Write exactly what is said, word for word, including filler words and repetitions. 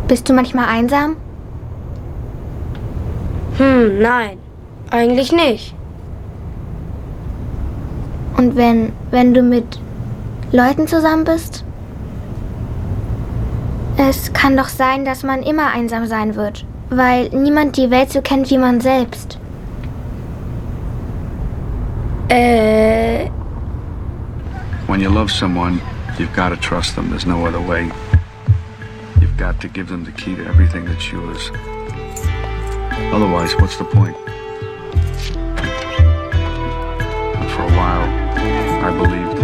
Bist du manchmal einsam? Hm, nein. Eigentlich nicht. Und wenn, wenn du mit Leuten zusammen bist? Es kann doch sein, dass man immer einsam sein wird, weil niemand die Welt so kennt wie man selbst. Äh... When you love someone, you've got to trust them. There's no other way. You've got to give them the key to everything that's yours. Otherwise, what's the point? And for a while, I believed